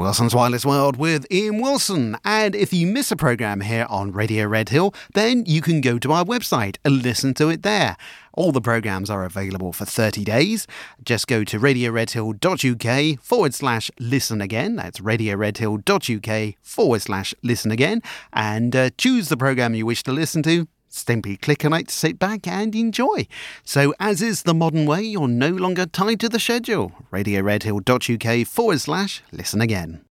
Wilson's Wireless World with Ian Wilson. And if you miss a programme here on Radio Red Hill, then you can go to our website and listen to it there. All the programmes are available for 30 days. Just go to radioredhill.uk/listen again. That's radioredhill.uk/listen again. And choose the programme you wish to listen to. Simply click on it, sit back and enjoy. So as is the modern way, you're no longer tied to the schedule. radioredhill.uk/listen again.